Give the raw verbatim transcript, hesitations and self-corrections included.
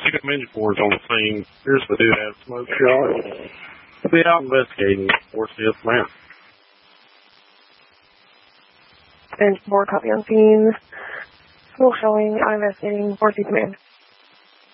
Chicken Ninja Four is on the scene. Here's the dude at smoke shot. We'll be out investigating four fifth man. And more copy on scene. Full showing, I'm investigating four fifth man.